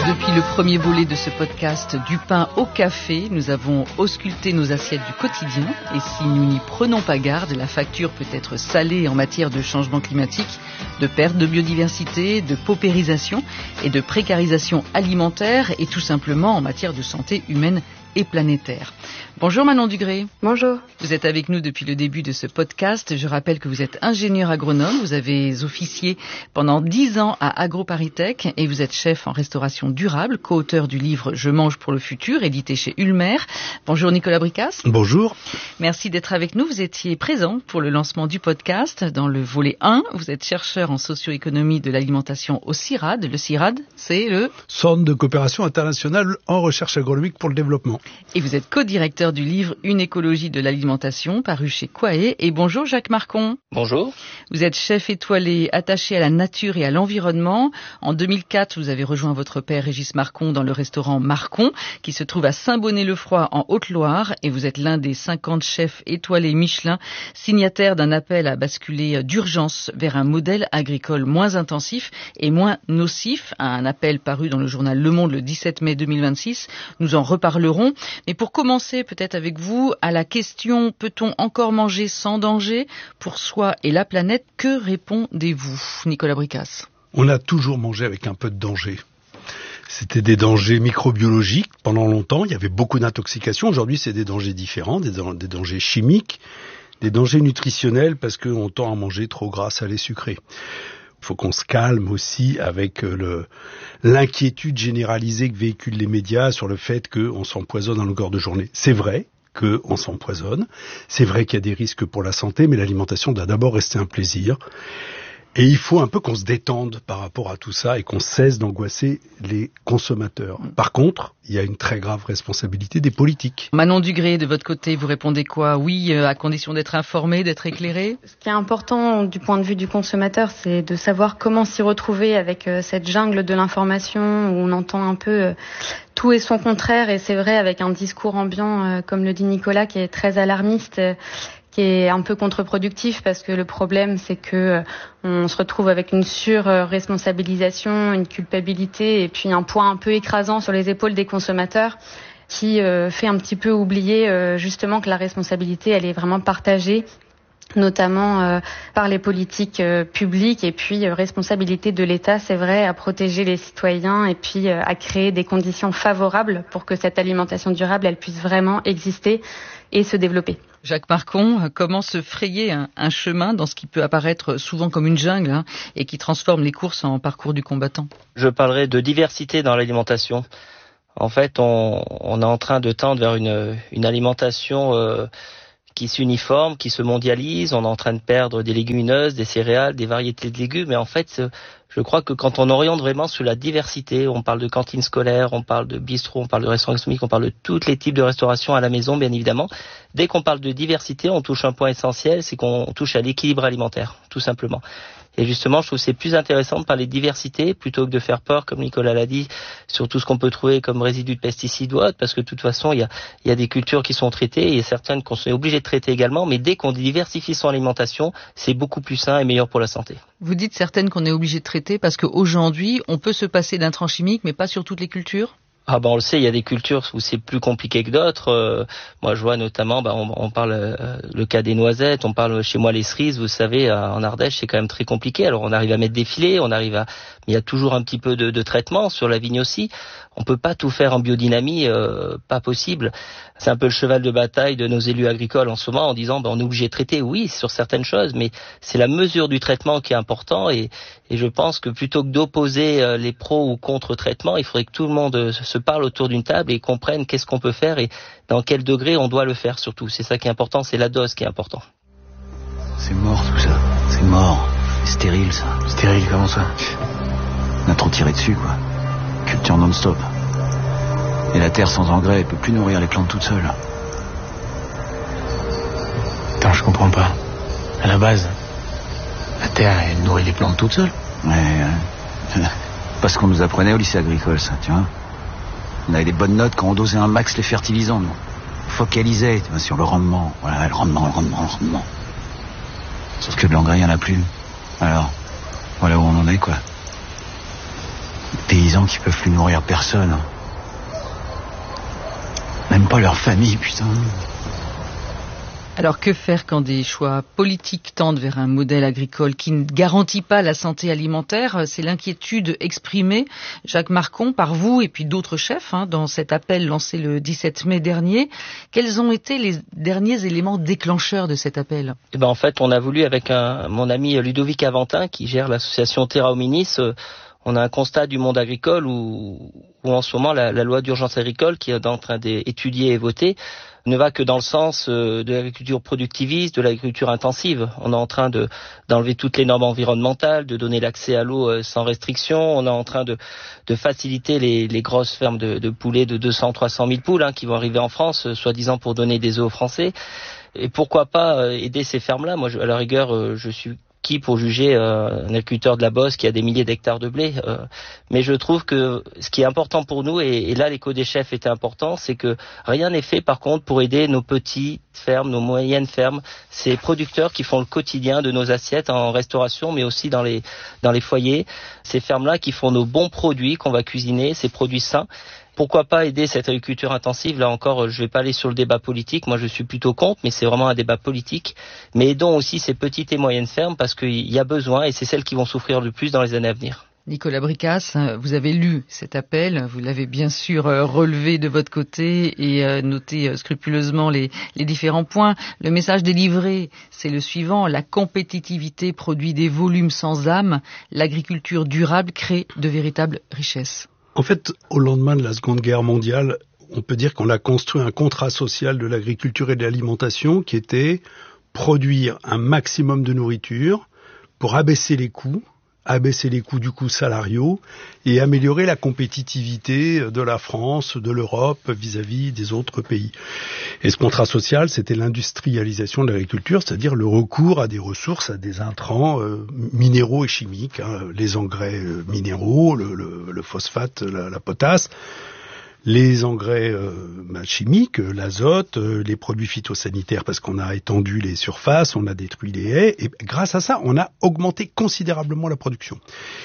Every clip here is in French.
Depuis le premier volet de ce podcast Du pain au café, nous avons ausculté nos assiettes du quotidien et si nous n'y prenons pas garde, la facture peut être salée en matière de changement climatique, de perte de biodiversité, de paupérisation et de précarisation alimentaire et tout simplement en matière de santé humaine et planétaire. Bonjour Manon Dugré. Bonjour. Vous êtes avec nous depuis le début de ce podcast. Je rappelle que vous êtes ingénieur agronome, vous avez officié pendant 10 ans à AgroParisTech et vous êtes chef en restauration durable, co-auteur du livre Je mange pour le futur, édité chez Ulmer. Bonjour Nicolas Bricasse. Bonjour. Merci d'être avec nous. Vous étiez présent pour le lancement du podcast dans le volet 1. Vous êtes chercheur en socio-économie de l'alimentation au CIRAD. Le CIRAD, c'est le Centre de coopération internationale en recherche agronomique pour le développement. Et vous êtes co-directeur du livre Une écologie de l'alimentation, paru chez Quae. Et bonjour Jacques Marcon. Bonjour. Vous êtes chef étoilé attaché à la nature et à l'environnement. En 2004, vous avez rejoint votre père Régis Marcon dans le restaurant Marcon, qui se trouve à Saint-Bonnet-le-Froid en Haute-Loire. Et vous êtes l'un des 50 chefs étoilés Michelin, signataires d'un appel à basculer d'urgence vers un modèle agricole moins intensif et moins nocif. Un appel paru dans le journal Le Monde le 17 mai 2026. Nous en reparlerons. Mais pour commencer peut-être avec vous, à la question « Peut-on encore manger sans danger pour soi et la planète ?» Que répondez-vous, Nicolas Bricasse? On a toujours mangé avec un peu de danger. C'était des dangers microbiologiques pendant longtemps, il y avait beaucoup d'intoxication. Aujourd'hui, c'est des dangers différents, des dangers chimiques, des dangers nutritionnels parce qu'on tend à manger trop gras, salé, sucré. Il faut qu'on se calme aussi avec l'inquiétude généralisée que véhiculent les médias sur le fait qu'on s'empoisonne en longueur de journée. C'est vrai qu'on s'empoisonne, c'est vrai qu'il y a des risques pour la santé, mais l'alimentation doit d'abord rester un plaisir. Et il faut un peu qu'on se détende par rapport à tout ça et qu'on cesse d'angoisser les consommateurs. Par contre, il y a une très grave responsabilité des politiques. Manon Dugré, de votre côté, vous répondez quoi? Oui, à condition d'être informé, d'être éclairé? Ce qui est important du point de vue du consommateur, c'est de savoir comment s'y retrouver avec cette jungle de l'information où on entend un peu tout et son contraire. Et c'est vrai, avec un discours ambiant, comme le dit Nicolas, qui est très alarmiste, qui est un peu contre-productif parce que le problème c'est que on se retrouve avec une sur-responsabilisation, une culpabilité et puis un poids un peu écrasant sur les épaules des consommateurs qui fait un petit peu oublier justement que la responsabilité elle est vraiment partagée, notamment par les politiques publiques et puis responsabilité de l'État, c'est vrai, à protéger les citoyens et puis à créer des conditions favorables pour que cette alimentation durable elle puisse vraiment exister et se développer. Jacques Marcon, comment se frayer un chemin dans ce qui peut apparaître souvent comme une jungle et qui transforme les courses en parcours du combattant? Je parlerai de diversité dans l'alimentation. En fait, on est en train de tendre vers une alimentation qui s'uniforme, qui se mondialise. On est en train de perdre des légumineuses, des céréales, des variétés de légumes. Mais en fait, je crois que quand on oriente vraiment sur la diversité, on parle de cantine scolaire, on parle de bistrot, on parle de restaurant gastronomique, on parle de tous les types de restauration à la maison, bien évidemment. Dès qu'on parle de diversité, on touche un point essentiel, c'est qu'on touche à l'équilibre alimentaire, tout simplement. Et justement, je trouve que c'est plus intéressant de parler de diversité plutôt que de faire peur, comme Nicolas l'a dit, sur tout ce qu'on peut trouver comme résidus de pesticides ou autres, parce que de toute façon, il y a des cultures qui sont traitées et certaines qu'on est obligé de traiter également, mais dès qu'on diversifie son alimentation, c'est beaucoup plus sain et meilleur pour la santé. Vous dites certaines qu'on est obligé de traiter parce qu'aujourd'hui, on peut se passer d'intrants chimiques, mais pas sur toutes les cultures? Ah on le sait, il y a des cultures où c'est plus compliqué que d'autres. Moi, je vois notamment, on parle le cas des noisettes, on parle chez moi les cerises. Vous savez, en Ardèche, c'est quand même très compliqué. Alors, on arrive à mettre des filets, mais il y a toujours un petit peu de traitement sur la vigne aussi. On peut pas tout faire en biodynamie, pas possible. C'est un peu le cheval de bataille de nos élus agricoles en ce moment en disant, on est obligé de traiter, oui, sur certaines choses, mais c'est la mesure du traitement qui est important et je pense que plutôt que d'opposer les pros ou contre-traitements, il faudrait que tout le monde se parle autour d'une table et comprenne qu'est-ce qu'on peut faire et dans quel degré on doit le faire surtout. C'est ça qui est important, c'est la dose qui est important. C'est mort tout ça, c'est mort. C'est stérile ça. Stérile, comment ça? On a trop tiré dessus quoi. Culture non-stop. Et la terre sans engrais, elle peut plus nourrir les plantes toute seule. Attends, je comprends pas. À la base, la terre, elle nourrit les plantes toute seule. Ouais, parce qu'on nous apprenait au lycée agricole, ça, tu vois. On avait des bonnes notes quand on dosait un max les fertilisants, nous. On focalisait sur le rendement. Voilà, le rendement. Sauf que de l'engrais, il n'y en a plus. Alors, voilà où on en est, quoi. Paysans qui peuvent plus nourrir personne. Même pas leur famille, putain. Alors que faire quand des choix politiques tendent vers un modèle agricole qui ne garantit pas la santé alimentaire? C'est l'inquiétude exprimée, Jacques Marcon, par vous et puis d'autres chefs dans cet appel lancé le 17 mai dernier. Quels ont été les derniers éléments déclencheurs de cet appel? En fait, on a voulu avec mon ami Ludovic Aventin qui gère l'association Terra Hominis, on a un constat du monde agricole où en ce moment la loi d'urgence agricole qui est en train d'étudier et voter ne va que dans le sens de l'agriculture productiviste, de l'agriculture intensive. On est en train d'enlever toutes les normes environnementales, de donner l'accès à l'eau sans restriction. On est en train de faciliter les grosses fermes de poulets de 200-300 000 poules qui vont arriver en France, soi-disant pour donner des œufs aux Français. Et pourquoi pas aider ces fermes-là? Moi, à la rigueur, je suis qui pour juger un agriculteur de la Bosse qui a des milliers d'hectares de blé, mais je trouve que ce qui est important pour nous, et là l'écho des chefs était important, c'est que rien n'est fait par contre pour aider nos petites fermes, nos moyennes fermes, ces producteurs qui font le quotidien de nos assiettes en restauration, mais aussi dans les foyers, ces fermes-là qui font nos bons produits qu'on va cuisiner, ces produits sains. Pourquoi pas aider cette agriculture intensive? Là encore, je vais pas aller sur le débat politique. Moi, je suis plutôt contre, mais c'est vraiment un débat politique. Mais aidons aussi ces petites et moyennes fermes parce qu'il y a besoin et c'est celles qui vont souffrir le plus dans les années à venir. Nicolas Bricasse, vous avez lu cet appel, vous l'avez bien sûr relevé de votre côté et noté scrupuleusement les différents points. Le message délivré, c'est le suivant: la compétitivité produit des volumes sans âme, l'agriculture durable crée de véritables richesses. En fait, au lendemain de la Seconde Guerre mondiale, on peut dire qu'on a construit un contrat social de l'agriculture et de l'alimentation qui était produire un maximum de nourriture pour abaisser les coûts du coût salariaux et améliorer la compétitivité de la France, de l'Europe vis-à-vis des autres pays. Et ce contrat social, c'était l'industrialisation de l'agriculture, c'est-à-dire le recours à des ressources, à des intrants minéraux et chimiques, les engrais minéraux, le phosphate, la potasse, les engrais chimiques, l'azote, les produits phytosanitaires parce qu'on a étendu les surfaces, on a détruit les haies, et grâce à ça, on a augmenté considérablement la production.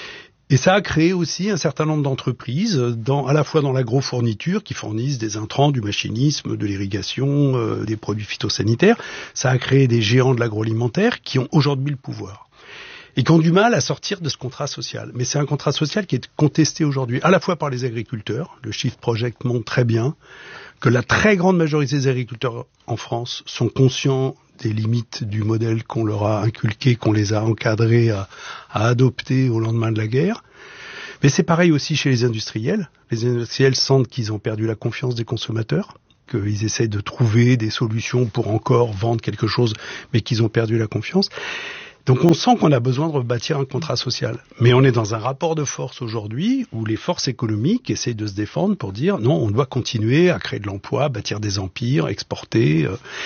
Et ça a créé aussi un certain nombre d'entreprises, à la fois dans l'agrofourniture, qui fournissent des intrants, du machinisme, de l'irrigation, des produits phytosanitaires. Ça a créé des géants de l'agroalimentaire qui ont aujourd'hui le pouvoir et qui ont du mal à sortir de ce contrat social. Mais c'est un contrat social qui est contesté aujourd'hui à la fois par les agriculteurs. Le Shift Project montre très bien que la très grande majorité des agriculteurs en France sont conscients des limites du modèle qu'on leur a inculqué, qu'on les a encadrés à adopter au lendemain de la guerre. Mais c'est pareil aussi chez les industriels. Les industriels sentent qu'ils ont perdu la confiance des consommateurs, qu'ils essaient de trouver des solutions pour encore vendre quelque chose, mais qu'ils ont perdu la confiance. Donc on sent qu'on a besoin de rebâtir un contrat social. Mais on est dans un rapport de force aujourd'hui où les forces économiques essayent de se défendre pour dire non, on doit continuer à créer de l'emploi, bâtir des empires, exporter.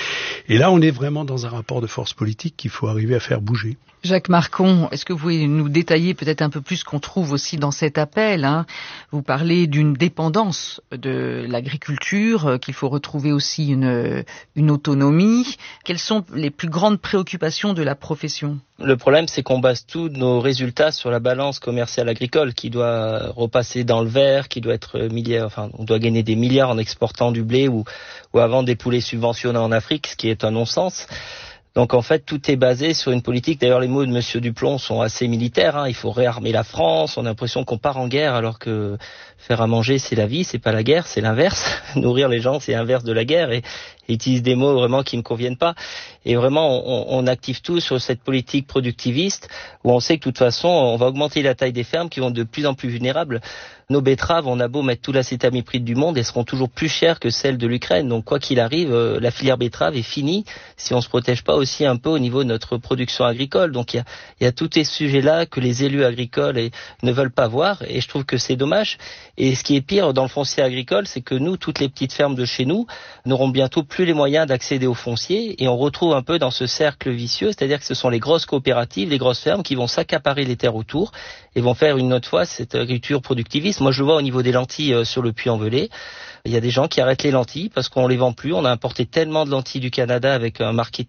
Et là, on est vraiment dans un rapport de force politique qu'il faut arriver à faire bouger. Jacques Marcon, est-ce que vous pouvez nous détailler peut-être un peu plus ce qu'on trouve aussi dans cet appel? Vous parlez d'une dépendance de l'agriculture, qu'il faut retrouver aussi une autonomie. Quelles sont les plus grandes préoccupations de la profession? Le problème, c'est qu'on base tous nos résultats sur la balance commerciale agricole qui doit repasser dans le vert, qui doit être on doit gagner des milliards en exportant du blé ou à vendre des poulets subventionnés en Afrique, ce qui est un non-sens. Donc en fait, tout est basé sur une politique. D'ailleurs, les mots de Monsieur Duplon sont assez militaires. Il faut réarmer la France. On a l'impression qu'on part en guerre alors que faire à manger, c'est la vie, c'est pas la guerre, c'est l'inverse. Nourrir les gens, c'est l'inverse de la guerre. Et utilise des mots vraiment qui ne conviennent pas. Et vraiment, on active tout sur cette politique productiviste où on sait que de toute façon, on va augmenter la taille des fermes qui vont être de plus en plus vulnérables. Nos betteraves, on a beau mettre tout l'acétamipride du monde, elles seront toujours plus chères que celles de l'Ukraine. Donc quoi qu'il arrive, la filière betterave est finie si on se protège pas aussi un peu au niveau de notre production agricole. Donc il y a tous ces sujets-là que les élus agricoles ne veulent pas voir et je trouve que c'est dommage. Et ce qui est pire dans le foncier agricole, c'est que nous, toutes les petites fermes de chez nous, n'auront bientôt plus les moyens d'accéder au foncier et on retrouve un peu dans ce cercle vicieux, c'est-à-dire que ce sont les grosses coopératives, les grosses fermes qui vont s'accaparer les terres autour et vont faire une autre fois cette agriculture productiviste. Moi, je le vois au niveau des lentilles sur le Puy-en-Velay. Il y a des gens qui arrêtent les lentilles parce qu'on les vend plus. On a importé tellement de lentilles du Canada avec un marketing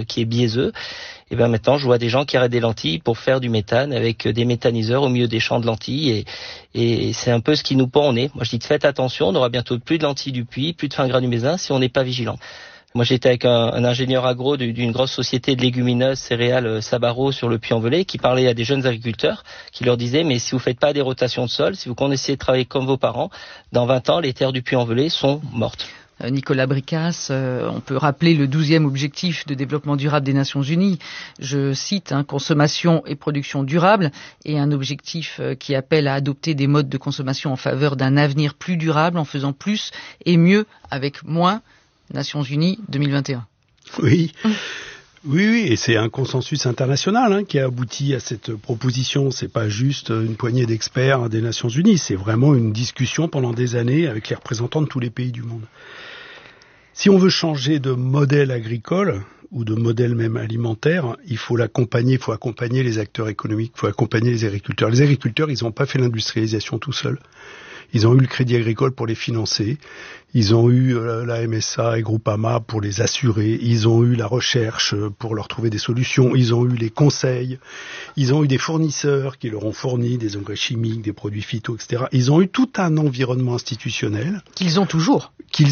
qui est biaiseux. Et ben maintenant, je vois des gens qui arrêtent des lentilles pour faire du méthane avec des méthaniseurs au milieu des champs de lentilles. Et c'est un peu ce qui nous pend au nez. Moi, je dis faites attention, on aura bientôt plus de lentilles du Puy, plus de fin gras du Mézin si on n'est pas vigilant. Moi, j'étais avec un ingénieur agro d'une grosse société de légumineuses, céréales, Sabaro sur le Puy-en-Velay, qui parlait à des jeunes agriculteurs, qui leur disait, mais si vous faites pas des rotations de sol, si vous connaissez de travailler comme vos parents, dans 20 ans, les terres du Puy-en-Velay sont mortes. Nicolas Bricasse, on peut rappeler le 12e objectif de développement durable des Nations Unies. Je cite, consommation et production durable, et un objectif qui appelle à adopter des modes de consommation en faveur d'un avenir plus durable en faisant plus et mieux avec moins. Nations Unies 2021. Oui. Oui, et c'est un consensus international qui a abouti à cette proposition. C'est pas juste une poignée d'experts des Nations Unies, c'est vraiment une discussion pendant des années avec les représentants de tous les pays du monde. Si on veut changer de modèle agricole ou de modèle même alimentaire, il faut l'accompagner, il faut accompagner les acteurs économiques, il faut accompagner les agriculteurs. Les agriculteurs, ils n'ont pas fait l'industrialisation tout seuls. Ils ont eu le Crédit Agricole pour les financer, ils ont eu la MSA et Groupama pour les assurer, ils ont eu la recherche pour leur trouver des solutions, ils ont eu les conseils, ils ont eu des fournisseurs qui leur ont fourni des engrais chimiques, des produits phyto, etc. Ils ont eu tout un environnement institutionnel. Qu'ils ont toujours,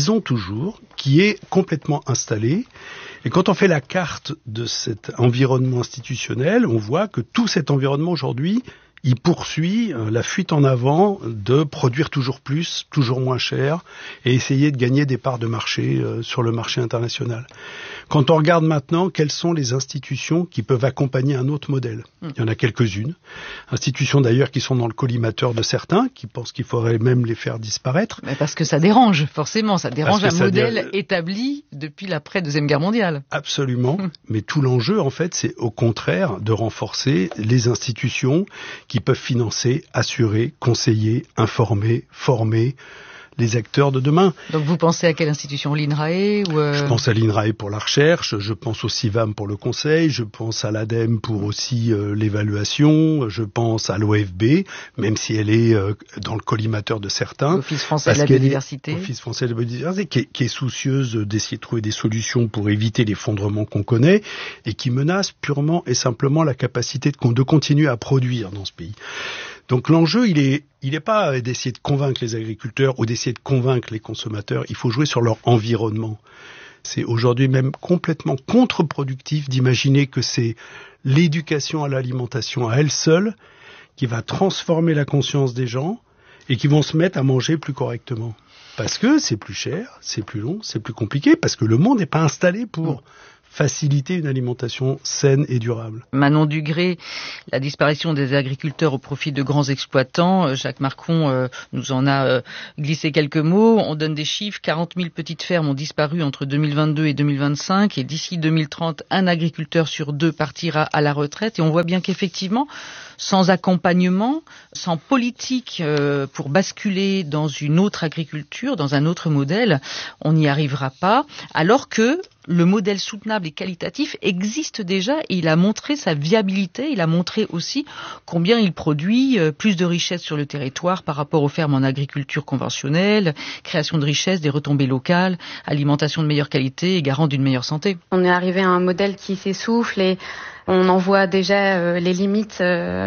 qui est complètement installé. Et quand on fait la carte de cet environnement institutionnel, on voit que tout cet environnement aujourd'hui, il poursuit la fuite en avant de produire toujours plus, toujours moins cher et essayer de gagner des parts de marché sur le marché international. Quand on regarde maintenant quelles sont les institutions qui peuvent accompagner un autre modèle, il y en a quelques-unes. Institutions d'ailleurs qui sont dans le collimateur de certains, qui pensent qu'il faudrait même les faire disparaître. Mais parce que ça dérange, forcément, ça dérange un modèle établi depuis l'après-Deuxième Guerre mondiale. Absolument, mais tout l'enjeu en fait c'est au contraire de renforcer les institutions qui peuvent financer, assurer, conseiller, informer, former les acteurs de demain. Donc vous pensez à quelle institution, l'INRAE ou Je pense à l'INRAE pour la recherche, je pense au CIVAM pour le conseil, je pense à l'ADEME pour aussi l'évaluation, je pense à l'OFB, même si elle est dans le collimateur de certains. L'Office français de la biodiversité. L'Office français de la biodiversité, qui est soucieuse d'essayer de trouver des solutions pour éviter l'effondrement qu'on connaît et qui menace purement et simplement la capacité de continuer à produire dans ce pays. Donc l'enjeu, il est pas d'essayer de convaincre les agriculteurs ou d'essayer de convaincre les consommateurs. Il faut jouer sur leur environnement. C'est aujourd'hui même complètement contre-productif d'imaginer que c'est l'éducation à l'alimentation à elle seule qui va transformer la conscience des gens et qui vont se mettre à manger plus correctement. Parce que c'est plus cher, c'est plus long, c'est plus compliqué, parce que le monde n'est pas installé pour faciliter une alimentation saine et durable. Manon Dugré, la disparition des agriculteurs au profit de grands exploitants, Jacques Marcon nous en a glissé quelques mots. On donne des chiffres, 40 000 petites fermes ont disparu entre 2022 et 2025 et d'ici 2030, un agriculteur sur deux partira à la retraite et on voit bien qu'effectivement, sans accompagnement, sans politique pour basculer dans une autre agriculture, dans un autre modèle, on n'y arrivera pas, alors que le modèle soutenable et qualitatif existe déjà et il a montré sa viabilité, il a montré aussi combien il produit plus de richesses sur le territoire par rapport aux fermes en agriculture conventionnelle, création de richesses, des retombées locales, alimentation de meilleure qualité et garant d'une meilleure santé. On est arrivé à un modèle qui s'essouffle et on en voit déjà les limites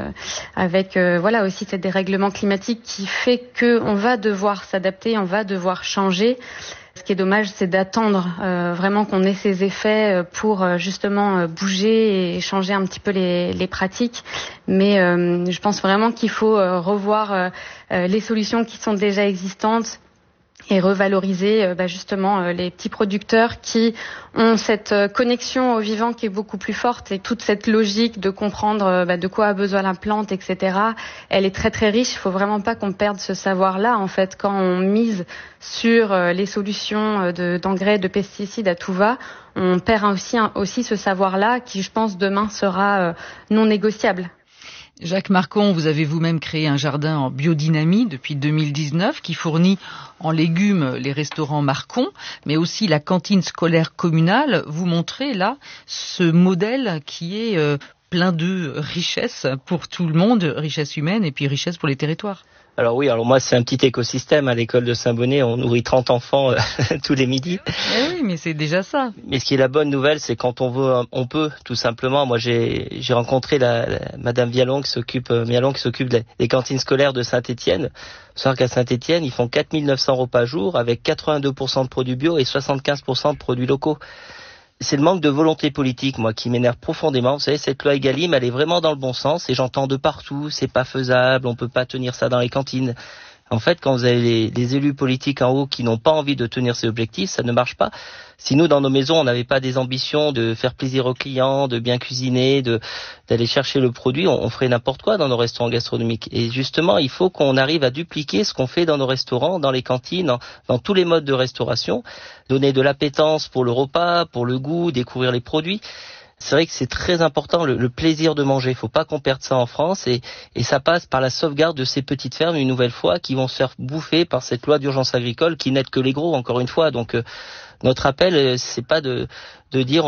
avec aussi ce dérèglement climatique qui fait qu'on va devoir s'adapter, on va devoir changer. Ce qui est dommage, c'est d'attendre vraiment qu'on ait ces effets pour justement bouger et changer un petit peu les pratiques. Mais je pense vraiment qu'il faut revoir les solutions qui sont déjà existantes et revaloriser justement les petits producteurs qui ont cette connexion au vivant qui est beaucoup plus forte et toute cette logique de comprendre de quoi a besoin la plante, etc. Elle est très très riche. Il faut vraiment pas qu'on perde ce savoir-là en fait quand on mise sur les solutions d'engrais, de pesticides à tout va. On perd aussi ce savoir-là qui, je pense, demain sera non négociable. Jacques Marcon, vous avez vous-même créé un jardin en biodynamie depuis 2019 qui fournit en légumes les restaurants Marcon, mais aussi la cantine scolaire communale. Vous montrez là ce modèle qui est plein de richesses pour tout le monde, richesse humaine et puis richesse pour les territoires. Alors oui, moi c'est un petit écosystème à l'école de Saint-Bonnet, on nourrit 30 enfants tous les midis. Oui, mais c'est déjà ça. Mais ce qui est la bonne nouvelle, c'est quand on veut, on peut, tout simplement. Moi j'ai rencontré Madame Mialon qui s'occupe des cantines scolaires de Saint-Étienne. Faut savoir qu'à Saint-Étienne, ils font 4900 repas par jour avec 82% de produits bio et 75% de produits locaux. C'est le manque de volonté politique, moi, qui m'énerve profondément. Vous savez, cette loi Egalim, elle est vraiment dans le bon sens et j'entends de partout, c'est pas faisable, on peut pas tenir ça dans les cantines. En fait, quand vous avez les élus politiques en haut qui n'ont pas envie de tenir ces objectifs, ça ne marche pas. Si nous, dans nos maisons, on n'avait pas des ambitions de faire plaisir aux clients, de bien cuisiner, d'aller chercher le produit, on ferait n'importe quoi dans nos restaurants gastronomiques. Et justement, il faut qu'on arrive à dupliquer ce qu'on fait dans nos restaurants, dans les cantines, dans tous les modes de restauration, donner de l'appétence pour le repas, pour le goût, découvrir les produits. C'est vrai que c'est très important, le plaisir de manger. Il ne faut pas qu'on perde ça en France et ça passe par la sauvegarde de ces petites fermes, une nouvelle fois, qui vont se faire bouffer par cette loi d'urgence agricole qui n'aide que les gros, encore une fois. Donc notre appel, c'est pas de dire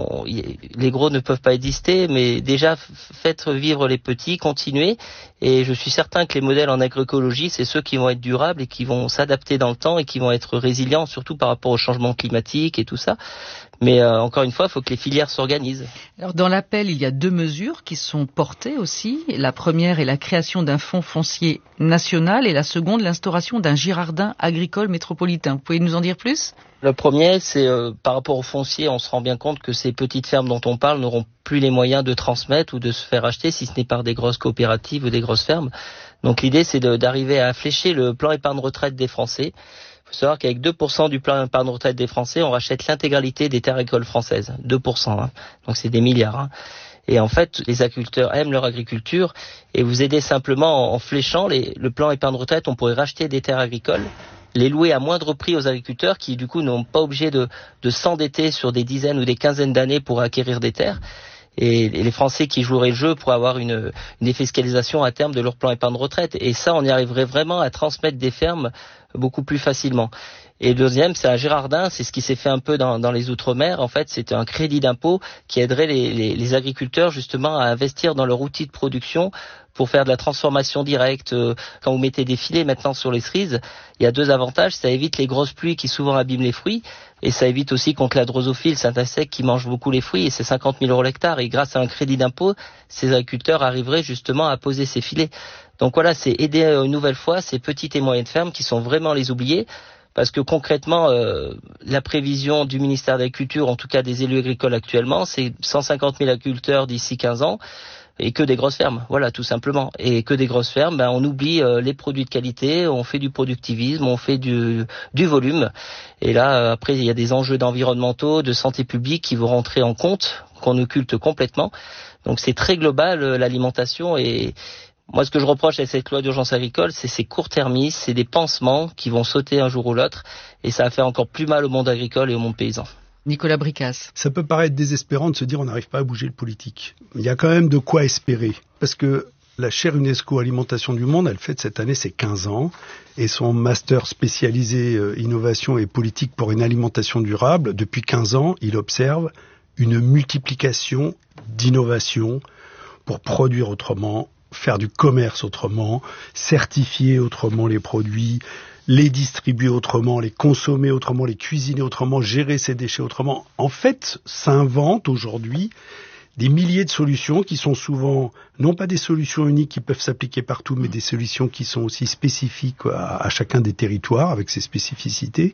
les gros ne peuvent pas exister, mais déjà faites vivre les petits, continuez. Et je suis certain que les modèles en agroécologie, c'est ceux qui vont être durables et qui vont s'adapter dans le temps et qui vont être résilients, surtout par rapport au changement climatique et tout ça. Mais encore une fois, il faut que les filières s'organisent. Alors dans l'appel, il y a 2 mesures qui sont portées aussi. La première est la création d'un fonds foncier national et la seconde, l'instauration d'un Girardin agricole métropolitain. Vous pouvez nous en dire plus ? Le premier, c'est par rapport au foncier, on se rend bien compte que ces petites fermes dont on parle n'auront plus les moyens de transmettre ou de se faire acheter si ce n'est par des grosses coopératives ou des grosses fermes. Donc l'idée, c'est d'arriver à flécher le plan épargne retraite des Français. Il faut savoir qu'avec 2% du plan épargne retraite des Français, on rachète l'intégralité des terres agricoles françaises. 2%, hein. Donc c'est des milliards. Hein. Et en fait, les agriculteurs aiment leur agriculture et vous aidez simplement en fléchant le plan épargne retraite, on pourrait racheter des terres agricoles, les louer à moindre prix aux agriculteurs qui du coup n'ont pas obligé de s'endetter sur des dizaines ou des quinzaines d'années pour acquérir des terres. Et les Français qui joueraient le jeu pour avoir une défiscalisation à terme de leur plan épargne retraite. Et ça, on y arriverait vraiment à transmettre des fermes beaucoup plus facilement. Et le deuxième, c'est un Girardin, c'est ce qui s'est fait un peu dans les Outre-mer. En fait, c'est un crédit d'impôt qui aiderait les agriculteurs justement à investir dans leur outil de production pour faire de la transformation directe. Quand vous mettez des filets maintenant sur les cerises, il y a 2 avantages. Ça évite les grosses pluies qui souvent abîment les fruits et ça évite aussi contre la drosophile, c'est un insecte qui mange beaucoup les fruits et c'est 50 000 € l'hectare. Et grâce à un crédit d'impôt, ces agriculteurs arriveraient justement à poser ces filets. Donc voilà, c'est aider une nouvelle fois ces petites et moyennes fermes qui sont vraiment les oubliées. Parce que concrètement, la prévision du ministère de l'Agriculture, en tout cas des élus agricoles actuellement, c'est 150 000 agriculteurs d'ici 15 ans et que des grosses fermes, voilà, tout simplement. Et que des grosses fermes, on oublie les produits de qualité, on fait du productivisme, on fait du volume. Et là, après, il y a des enjeux environnementaux, de santé publique qui vont rentrer en compte, qu'on occulte complètement. Donc c'est très global, l'alimentation et... Moi, ce que je reproche à cette loi d'urgence agricole, c'est ces court-termistes, c'est des pansements qui vont sauter un jour ou l'autre, et ça va faire encore plus mal au monde agricole et au monde paysan. Nicolas Bricasse. Ça peut paraître désespérant de se dire on n'arrive pas à bouger le politique. Il y a quand même de quoi espérer, parce que la chaire UNESCO Alimentation du Monde, elle fête cette année ses 15 ans, et son master spécialisé innovation et politique pour une alimentation durable, depuis 15 ans, il observe une multiplication d'innovations pour produire autrement, faire du commerce autrement, certifier autrement les produits, les distribuer autrement, les consommer autrement, les cuisiner autrement, gérer ses déchets autrement. En fait, s'inventent aujourd'hui des milliers de solutions qui sont souvent, non pas des solutions uniques qui peuvent s'appliquer partout, mais des solutions qui sont aussi spécifiques à chacun des territoires, avec ses spécificités.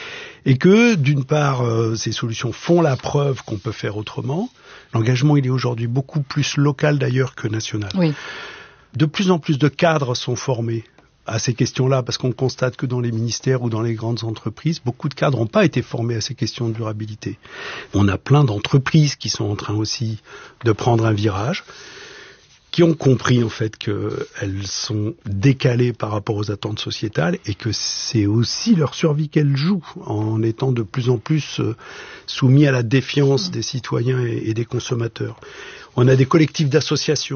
Et que, d'une part, ces solutions font la preuve qu'on peut faire autrement. L'engagement, il est aujourd'hui beaucoup plus local d'ailleurs que national. Oui. De plus en plus de cadres sont formés à ces questions-là, parce qu'on constate que dans les ministères ou dans les grandes entreprises, beaucoup de cadres n'ont pas été formés à ces questions de durabilité. On a plein d'entreprises qui sont en train aussi de prendre un virage, qui ont compris en fait qu'elles sont décalées par rapport aux attentes sociétales et que c'est aussi leur survie qu'elles jouent en étant de plus en plus soumis à la défiance des citoyens et des consommateurs. On a des collectifs d'associations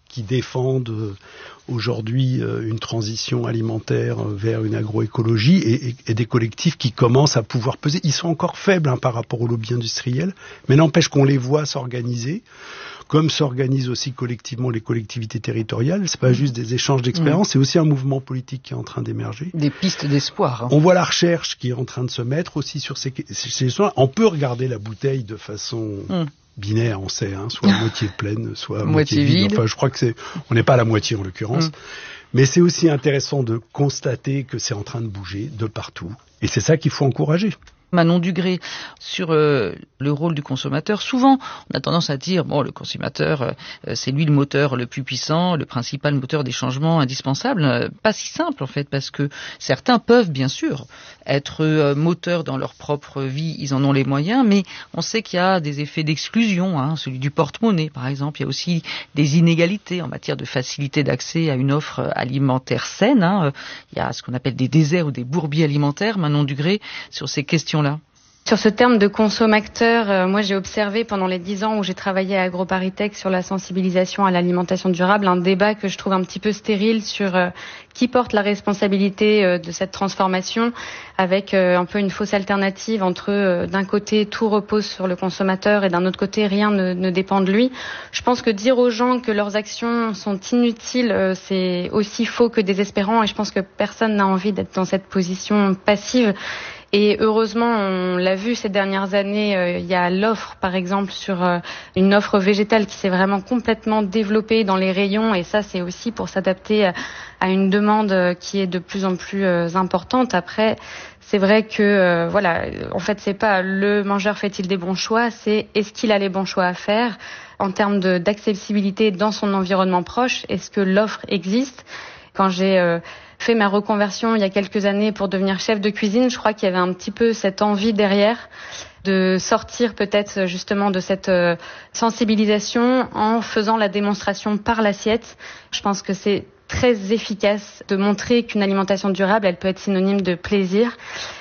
qui défendent aujourd'hui une transition alimentaire vers une agroécologie et des collectifs qui commencent à pouvoir peser. Ils sont encore faibles par rapport au lobby industriel, mais n'empêche qu'on les voit s'organiser, comme s'organisent aussi collectivement les collectivités territoriales. C'est pas juste des échanges d'expériences, c'est aussi un mouvement politique qui est en train d'émerger. Des pistes d'espoir. Hein. On voit la recherche qui est en train de se mettre aussi sur ces soins. On peut regarder la bouteille de façon binaire, on sait, soit à moitié pleine, soit à moitié vide. Enfin, je crois que on n'est pas à la moitié en l'occurrence. Mais c'est aussi intéressant de constater que c'est en train de bouger de partout. Et c'est ça qu'il faut encourager. Manon Dugré, sur le rôle du consommateur, souvent on a tendance à dire le consommateur c'est lui le moteur le plus puissant, le principal moteur des changements indispensables. Pas si simple en fait, parce que certains peuvent bien sûr être moteurs dans leur propre vie, ils en ont les moyens, mais on sait qu'il y a des effets d'exclusion, celui du porte-monnaie par exemple. Il y a aussi des inégalités en matière de facilité d'accès à une offre alimentaire saine. Il y a ce qu'on appelle des déserts ou des bourbiers alimentaires. Manon Dugré, sur ces questions là. Sur ce terme de consommateur, moi j'ai observé pendant les 10 ans où j'ai travaillé à AgroParisTech sur la sensibilisation à l'alimentation durable, un débat que je trouve un petit peu stérile sur qui porte la responsabilité de cette transformation, avec un peu une fausse alternative entre d'un côté tout repose sur le consommateur et d'un autre côté rien ne dépend de lui. Je pense que dire aux gens que leurs actions sont inutiles, c'est aussi faux que désespérant, et je pense que personne n'a envie d'être dans cette position passive. Et heureusement, on l'a vu ces dernières années, il y a l'offre, par exemple, sur une offre végétale qui s'est vraiment complètement développée dans les rayons. Et ça, c'est aussi pour s'adapter à une demande qui est de plus en plus importante. Après, c'est vrai que, en fait, c'est pas le mangeur fait-il des bons choix, c'est est-ce qu'il a les bons choix à faire en termes d'accessibilité dans son environnement proche. Est-ce que l'offre existe? Quand j'ai fait ma reconversion il y a quelques années pour devenir chef de cuisine, je crois qu'il y avait un petit peu cette envie derrière de sortir peut-être justement de cette sensibilisation en faisant la démonstration par l'assiette. Je pense que c'est très efficace de montrer qu'une alimentation durable, elle peut être synonyme de plaisir,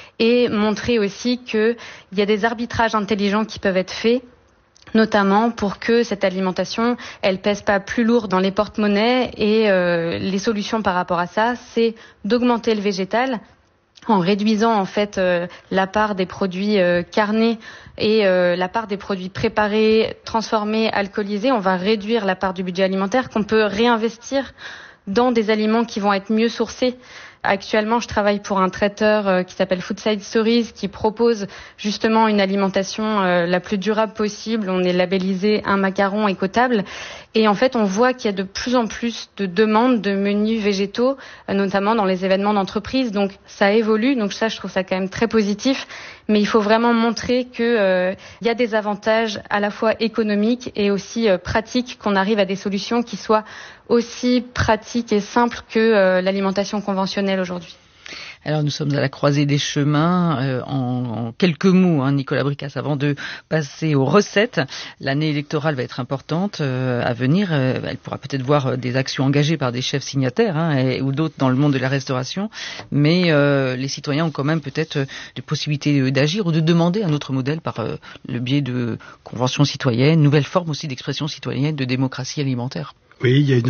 et montrer aussi qu'il y a des arbitrages intelligents qui peuvent être faits, notamment pour que cette alimentation, elle pèse pas plus lourd dans les porte-monnaies. Et les solutions par rapport à ça, c'est d'augmenter le végétal en réduisant en fait la part des produits carnés et la part des produits préparés, transformés, alcoolisés. On va réduire la part du budget alimentaire qu'on peut réinvestir dans des aliments qui vont être mieux sourcés. Actuellement, je travaille pour un traiteur qui s'appelle Foodside Stories, qui propose justement une alimentation la plus durable possible. On est labellisé un macaron écotable. Et en fait, on voit qu'il y a de plus en plus de demandes de menus végétaux, notamment dans les événements d'entreprise. Donc, ça évolue. Donc ça, je trouve ça quand même très positif. Mais il faut vraiment montrer que y a des avantages à la fois économiques et aussi pratiques, qu'on arrive à des solutions qui soient aussi pratiques et simples que l'alimentation conventionnelle aujourd'hui. Alors nous sommes à la croisée des chemins. En quelques mots, Nicolas Bricasse, avant de passer aux recettes, l'année électorale va être importante à venir. Elle pourra peut-être voir des actions engagées par des chefs signataires ou d'autres dans le monde de la restauration. Mais les citoyens ont quand même peut-être des possibilités d'agir ou de demander un autre modèle par le biais de conventions citoyennes, nouvelles formes aussi d'expression citoyenne, de démocratie alimentaire. Oui, il y a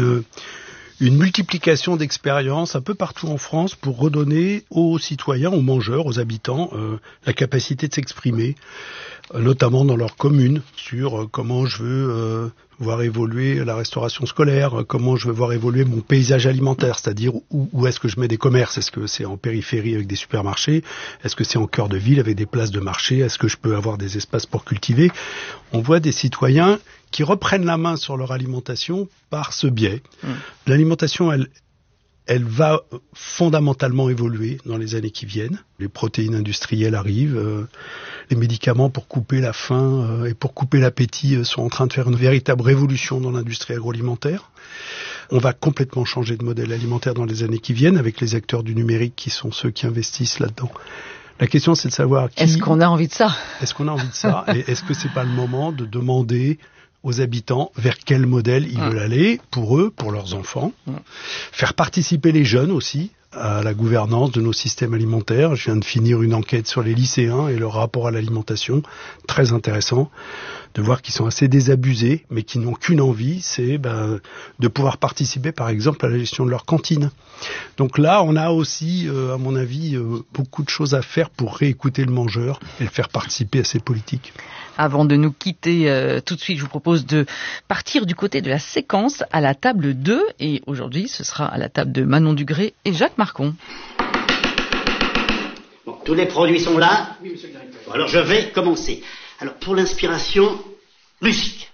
une multiplication d'expériences un peu partout en France pour redonner aux citoyens, aux mangeurs, aux habitants, la capacité de s'exprimer, notamment dans leur commune, sur comment je veux voir évoluer la restauration scolaire, comment je veux voir évoluer mon paysage alimentaire, c'est-à-dire où est-ce que je mets des commerces, est-ce que c'est en périphérie avec des supermarchés, est-ce que c'est en cœur de ville avec des places de marché, est-ce que je peux avoir des espaces pour cultiver. On voit des citoyens qui reprennent la main sur leur alimentation par ce biais. L'alimentation, elle va fondamentalement évoluer dans les années qui viennent. Les protéines industrielles arrivent, les médicaments pour couper la faim et pour couper l'appétit sont en train de faire une véritable révolution dans l'industrie agroalimentaire. On va complètement changer de modèle alimentaire dans les années qui viennent avec les acteurs du numérique qui sont ceux qui investissent là-dedans. La question, c'est de savoir est-ce qu'on a envie de ça ? Est-ce qu'on a envie de ça ? Et est-ce que c'est pas le moment de demander aux habitants vers quel modèle ils veulent aller, pour eux, pour leurs enfants. Faire participer les jeunes aussi à la gouvernance de nos systèmes alimentaires. Je viens de finir une enquête sur les lycéens et leur rapport à l'alimentation, très intéressant, de voir qu'ils sont assez désabusés, mais qui n'ont qu'une envie, c'est de pouvoir participer, par exemple, à la gestion de leur cantine. Donc là, on a aussi, à mon avis, beaucoup de choses à faire pour réécouter le mangeur et le faire participer à ces politiques. Avant de nous quitter tout de suite, je vous propose de partir du côté de la séquence à la table 2. Et aujourd'hui, ce sera à la table de Manon Dugré et Jacques Marcon. Bon, tous les produits sont là ? Oui, monsieur le directeur. Bon, alors je vais commencer. Alors, pour l'inspiration, musique.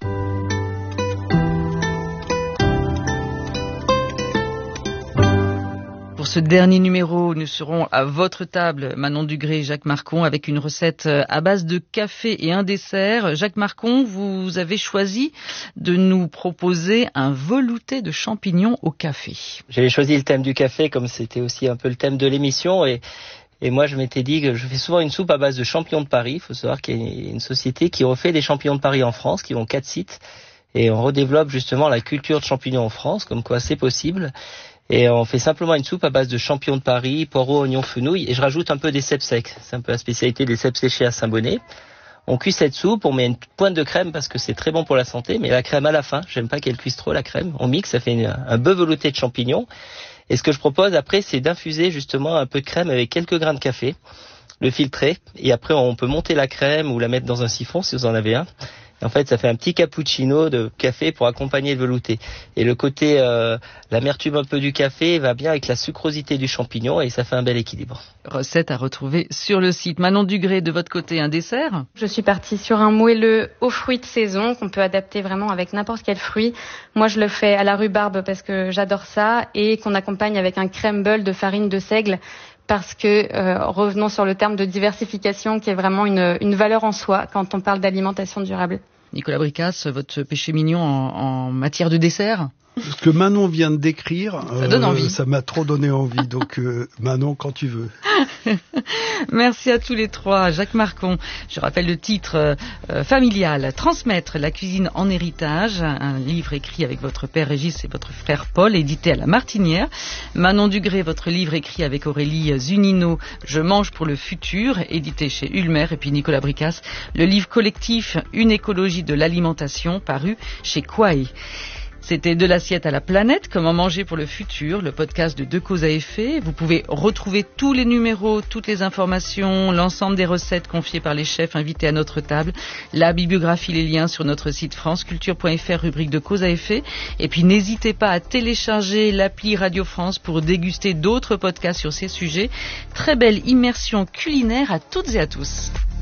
Pour ce dernier numéro, nous serons à votre table, Manon Dugré et Jacques Marcon, avec une recette à base de café et un dessert. Jacques Marcon, vous avez choisi de nous proposer un velouté de champignons au café. J'avais choisi le thème du café comme c'était aussi un peu le thème de l'émission et moi, je m'étais dit que je fais souvent une soupe à base de champignons de Paris. Il faut savoir qu'il y a une société qui refait des champignons de Paris en France, qui ont 4 sites. Et on redéveloppe justement la culture de champignons en France, comme quoi c'est possible. Et on fait simplement une soupe à base de champignons de Paris, poireaux, oignons, fenouil. Et je rajoute un peu des cèpes secs. C'est un peu la spécialité des cèpes séchés à Saint-Bonnet. On cuit cette soupe, on met une pointe de crème parce que c'est très bon pour la santé. Mais la crème à la fin, j'aime pas qu'elle cuise trop la crème. On mixe, ça fait un bœuf velouté de champignons. Et ce que je propose après, c'est d'infuser justement un peu de crème avec quelques grains de café, le filtrer, et après on peut monter la crème ou la mettre dans un siphon si vous en avez un. Et en fait, ça fait un petit cappuccino de café pour accompagner le velouté. Et le côté, l'amertume un peu du café va bien avec la sucrosité du champignon et ça fait un bel équilibre. Recette à retrouver sur le site. Manon Dugré, de votre côté, un dessert ? Je suis partie sur un moelleux aux fruits de saison qu'on peut adapter vraiment avec n'importe quel fruit. Moi, je le fais à la rhubarbe parce que j'adore ça et qu'on accompagne avec un crumble de farine de seigle. Parce que, revenons sur le terme de diversification qui est vraiment une valeur en soi quand on parle d'alimentation durable. Nicolas Bricasse, votre péché mignon en matière de dessert ? Ce que Manon vient de décrire, ça donne envie. Ça m'a trop donné envie. Donc Manon, quand tu veux. Merci à tous les trois. Jacques Marcon, je rappelle le titre familial, Transmettre la cuisine en héritage, un livre écrit avec votre père Régis et votre frère Paul, édité à La Martinière. Manon Dugré, votre livre écrit avec Aurélie Zunino, Je mange pour le futur, édité chez Ulmer. Et puis Nicolas Bricasse, le livre collectif Une écologie de l'alimentation, paru chez Quaï. C'était De l'assiette à la planète, comment manger pour le futur, le podcast de Deux causes à effet. Vous pouvez retrouver tous les numéros, toutes les informations, l'ensemble des recettes confiées par les chefs invités à notre table, la bibliographie, les liens sur notre site franceculture.fr, rubrique de causes à effet. Et puis n'hésitez pas à télécharger l'appli Radio France pour déguster d'autres podcasts sur ces sujets. Très belle immersion culinaire à toutes et à tous.